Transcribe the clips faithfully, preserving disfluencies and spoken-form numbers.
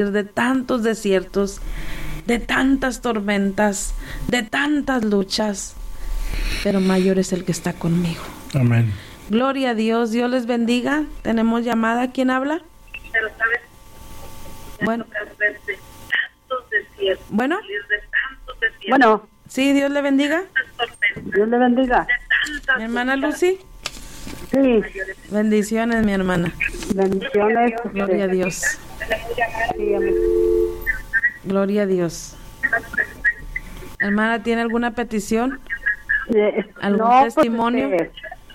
de tantos desiertos, de tantas tormentas, de tantas luchas, pero mayor es el que está conmigo. Amén. Gloria a Dios, Dios les bendiga. Tenemos llamada, ¿quién habla? Pero sabes, bueno, de tantos desiertos, bueno, de tantos desiertos, Bueno, sí, Dios le bendiga. Dios le bendiga. Mi hermana Lucy, Sí, bendiciones, mi hermana. bendiciones. Gloria a Dios. Sí, amén. Gloria a Dios. Hermana, ¿tiene alguna petición? Eh, ¿Algún no, pues, testimonio? este,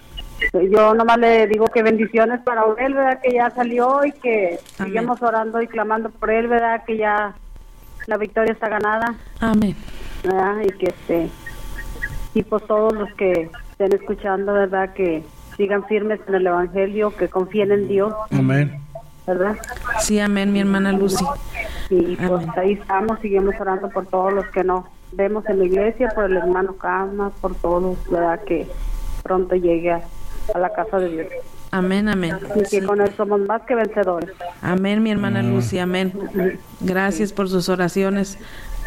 yo nomás le digo que bendiciones para él, ¿verdad? Que ya salió y que Amén. sigamos orando y clamando por él, ¿verdad? Que ya la victoria está ganada, Amén. ¿verdad? Y que este, y pues todos los que estén escuchando, ¿verdad? Que sigan firmes en el Evangelio, que confíen en Dios, Amén. ¿verdad? Sí, amén, mi hermana Lucy. Y pues Amén. ahí estamos, seguimos orando por todos los que no vemos en la iglesia, por el hermano Cama, por todos, ¿verdad? Que pronto llegue a, a la casa de Dios. Amén, amén. Y que Sí. con él somos más que vencedores. Amén, mi hermana Amén. Lucy, amén. Gracias por sus oraciones.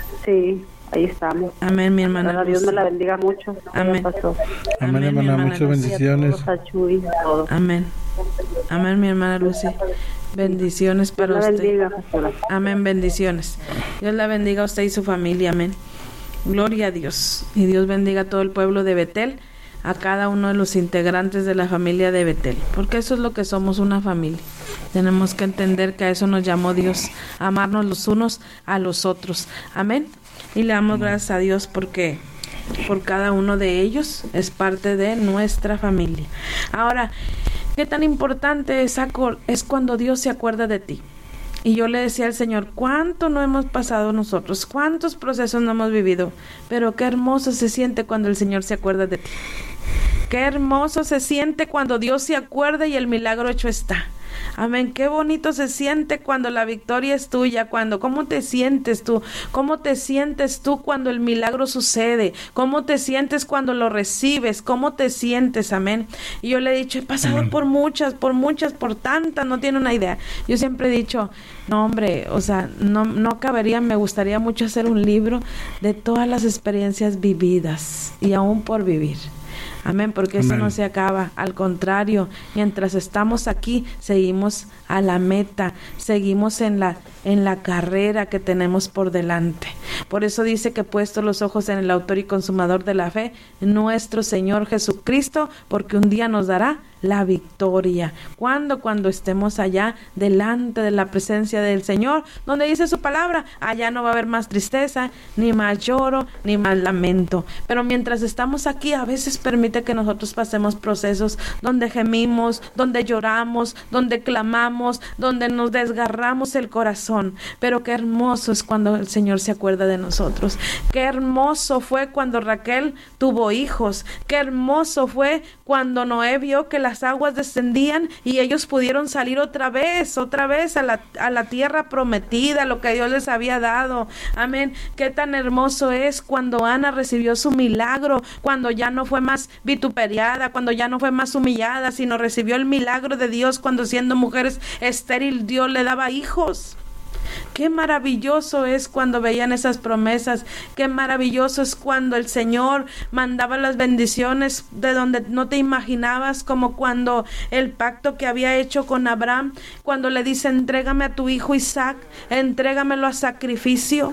Sí, ahí estamos. Amén, mi hermana Verdad, Dios Lucy. me la bendiga mucho. Amén. Pastor. Amén, mi hermana. Muchas Lucy. bendiciones. A Chuy, a todos. Amén. Amén, mi hermana Lucy. Bendiciones para Dios la usted. bendiga, pastora. Amén, bendiciones. Dios la bendiga a usted y su familia, amén. Gloria a Dios. Y Dios bendiga a todo el pueblo de Betel, a cada uno de los integrantes de la familia de Betel, porque eso es lo que somos, una familia. Tenemos que entender que a eso nos llamó Dios, a amarnos los unos a los otros. Amén. Y le damos gracias a Dios porque por cada uno de ellos es parte de nuestra familia. Ahora, ¿qué tan importante es, acor- es cuando Dios se acuerda de ti? Y yo le decía al Señor, ¿cuánto no hemos pasado nosotros? ¿Cuántos procesos no hemos vivido? Pero qué hermoso se siente cuando el Señor se acuerda de ti. Qué hermoso se siente cuando Dios se acuerda y el milagro hecho está. Amén. Qué bonito se siente cuando la victoria es tuya, cuando, ¿cómo te sientes tú? ¿Cómo te sientes tú cuando el milagro sucede? ¿Cómo te sientes cuando lo recibes? ¿Cómo te sientes? Amén. Y yo le he dicho, he pasado Amén. por muchas, por muchas, por tantas, no tiene una idea. Yo siempre he dicho, no hombre, o sea, no, no cabería, me gustaría mucho hacer un libro de todas las experiencias vividas y aún por vivir. Amén, porque eso Amén. no se acaba, al contrario, mientras estamos aquí, seguimos a la meta, seguimos en la, en la carrera que tenemos por delante. Por eso dice que puesto los ojos en el autor y consumador de la fe, nuestro Señor Jesucristo, porque un día nos dará la victoria. ¿Cuándo? Cuando estemos allá delante de la presencia del Señor, donde dice su palabra, allá no va a haber más tristeza, ni más lloro, ni más lamento. Pero mientras estamos aquí, a veces permite que nosotros pasemos procesos donde gemimos, donde lloramos, donde clamamos, donde nos desgarramos el corazón. Pero qué hermoso es cuando el Señor se acuerda de nosotros. Qué hermoso fue cuando Raquel tuvo hijos. Qué hermoso fue cuando Noé vio que las aguas descendían y ellos pudieron salir otra vez, otra vez a la, a la tierra prometida, lo que Dios les había dado. Amén. Qué tan hermoso es cuando Ana recibió su milagro, cuando ya no fue más vituperiada, cuando ya no fue más humillada, sino recibió el milagro de Dios cuando siendo mujeres estéril Dios le daba hijos. Qué maravilloso es cuando veían esas promesas. Qué maravilloso es cuando el Señor mandaba las bendiciones de donde no te imaginabas, como cuando el pacto que había hecho con Abraham, cuando le dice, entrégame a tu hijo Isaac, entrégamelo a sacrificio.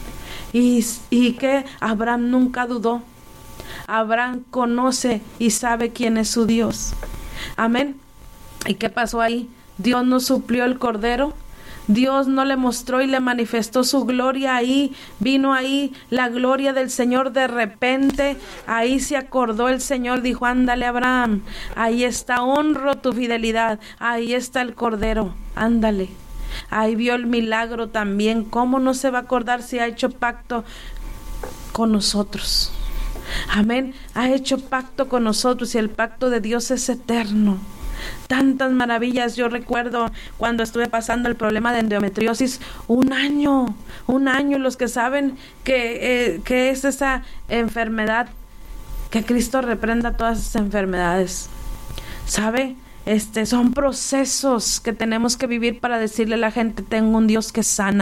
Y, y que Abraham nunca dudó. Abraham conoce y sabe quién es su Dios. Amén. ¿Y qué pasó ahí? Dios no suplió el cordero. Dios no le mostró y le manifestó su gloria ahí, vino ahí la gloria del Señor de repente, ahí se acordó el Señor, dijo, ándale Abraham, ahí está, honro tu fidelidad, ahí está el cordero, ándale, ahí vio el milagro también, ¿cómo no se va a acordar si ha hecho pacto con nosotros? Amén, ha hecho pacto con nosotros y el pacto de Dios es eterno. Tantas maravillas. Yo recuerdo cuando estuve pasando el problema de endometriosis, un año, un año, los que saben que, eh, que es esa enfermedad, que Cristo reprenda todas esas enfermedades. ¿Sabe? Este, son procesos que tenemos que vivir para decirle a la gente, tengo un Dios que sana.